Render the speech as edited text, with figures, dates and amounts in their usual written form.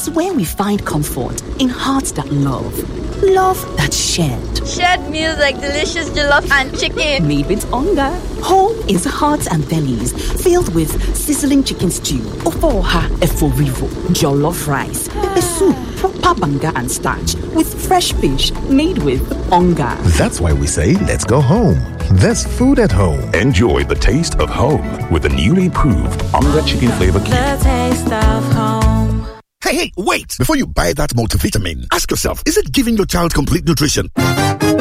is where we find comfort in hearts that love. Love that's shared. Shared meals like delicious jollof and chicken. Made with hunger. Home is hearts and bellies filled with sizzling chicken stew, ofoha eforivo, jollof rice, pepper soup, proper banga and starch with fresh fish made with hunger. That's why we say let's go home. There's food at home. Enjoy the taste of home with the newly improved Onga Chicken Flavor Cube. The taste of home. Hey, wait! Before you buy that multivitamin, ask yourself, is it giving your child complete nutrition?